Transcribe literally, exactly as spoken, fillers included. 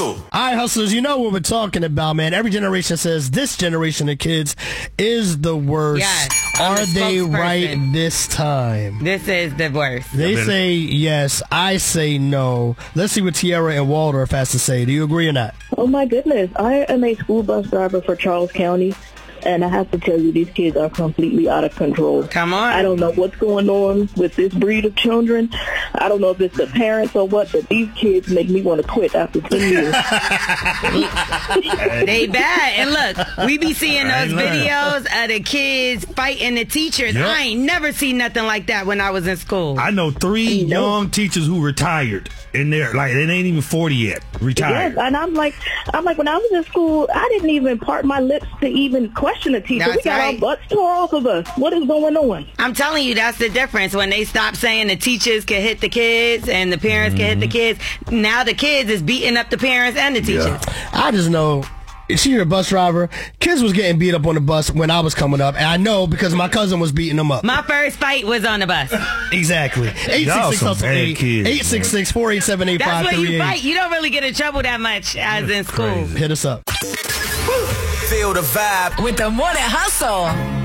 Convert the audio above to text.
Hustle. All right, hustlers, you know what we're talking about, man. Every generation says this generation of kids is the worst. Yes, I'm Are the they spokesperson. right this time? This is the worst. They say yes. I say no. Let's see what Tiara and Waldorf has to say. Do you agree or not? Oh, my goodness. I am a school bus driver for Charles County, and I have to tell you, these kids are completely out of control. Come on. I don't know what's going on with this breed of children. I don't know if it's the parents or what, but these kids make me want to quit after ten years. They bad. And look, we be seeing I those ain't lying. videos of the kids fighting the teachers. Yep. I ain't never seen nothing like that when I was in school. I know three know. young teachers who retired, and they're like, they ain't even forty yet. Retired. Yes, and I'm like, I'm like, when I was in school, I didn't even part my lips to even question a teacher. That's we got right. our butts tore off of us. What is going on? I'm telling you, that's the difference. When they stop saying the teachers can hit the kids and the parents can hit the kids, now the kids is beating up the parents and the teachers. I just know. She a bus driver. Kids was getting beat up on the bus when I was coming up, and I know because my cousin was beating them up. My first fight was on the bus. Exactly. eight Y'all six six some hustle bad eight kids, eight six six four eight seven eight That's five when three you eight. fight. You don't really get in trouble that much as in school. crazy. Hit us up. Feel the vibe. With the Morning Hustle.